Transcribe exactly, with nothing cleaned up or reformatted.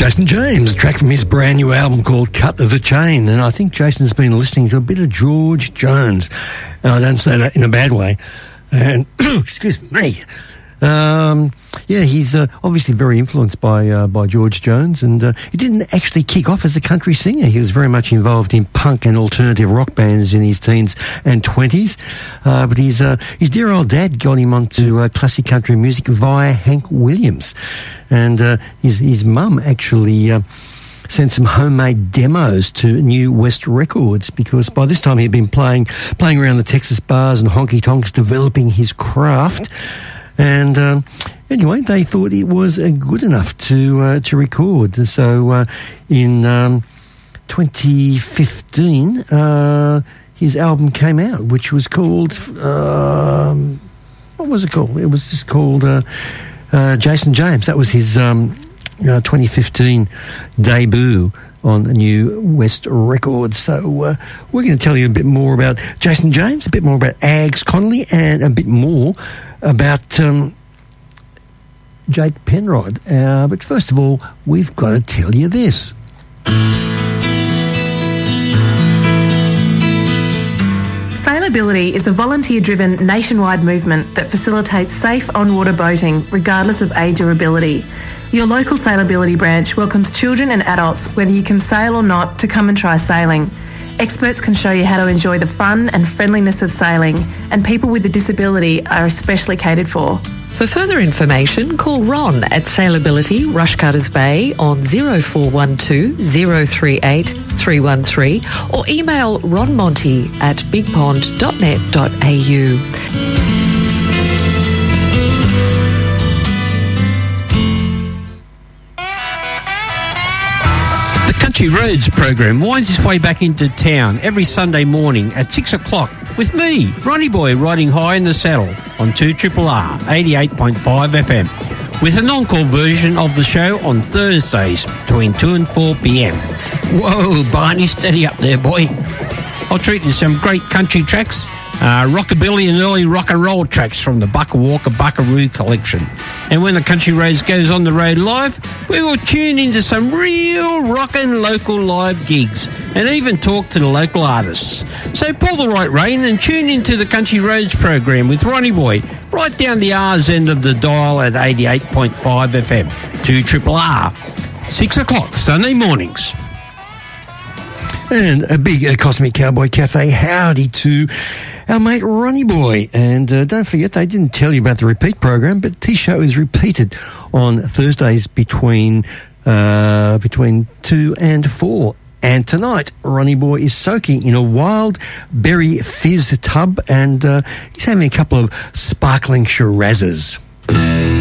Jason James, a track from his brand new album called Cut the Chain. And I think Jason's been listening to a bit of George Jones. And I don't say that in a bad way. And, excuse me. Um, yeah, he's uh, obviously very influenced by uh, by George Jones, and uh, he didn't actually kick off as a country singer. He was very much involved in punk and alternative rock bands in his teens and twenties. Uh, but his uh, his dear old dad got him onto uh, classic country music via Hank Williams, and uh, his his mum actually. Uh, sent some homemade demos to New West Records, because by this time he'd been playing playing around the Texas bars and honky-tonks, developing his craft. And um, anyway, they thought it was uh, good enough to uh, to record. So uh, in um, twenty fifteen, uh, his album came out, which was called... Um, what was it called? It was just called uh, uh, Jason James. That was his... Um, Uh, twenty fifteen debut on New West Records. So uh, we're going to tell you a bit more about Jason James, a bit more about Ags Connolly, and a bit more about um, Jake Penrod. Uh, but first of all, we've got to tell you this. Sailability is a volunteer-driven nationwide movement that facilitates safe on-water boating regardless of age or ability. Your local Sailability branch welcomes children and adults, whether you can sail or not, to come and try sailing. Experts can show you how to enjoy the fun and friendliness of sailing, and people with a disability are especially catered for. For further information, call Ron at Sailability Rushcutters Bay on zero four one two, zero three eight, three one three or email ronmonty at bigpond dot net dot a u. Country Roads program winds its way back into town every Sunday morning at six o'clock with me, Ronnie Boy, riding high in the saddle on two R R R eighty-eight point five F M, with an encore version of the show on Thursdays between two and four p.m. Whoa, Barney, steady up there, boy. I'll treat you to some great country tracks, uh, rockabilly and early rock and roll tracks from the Bucka Walker Buckaroo collection. And when the Country Roads goes on the road live, we will tune into some real rockin' local live gigs and even talk to the local artists. So pull the right rein and tune into the Country Roads program with Ronnie Boy right down the R's end of the dial at eighty-eight point five F M, two R R R, six o'clock Sunday mornings. And a big uh, Cosmic Cowboy Cafe howdy to our mate Ronnie Boy. And uh, don't forget, they didn't tell you about the repeat program, but T-Show is repeated on Thursdays between uh, between two and four. And tonight, Ronnie Boy is soaking in a wild berry fizz tub, and uh, he's having a couple of sparkling Shirazes.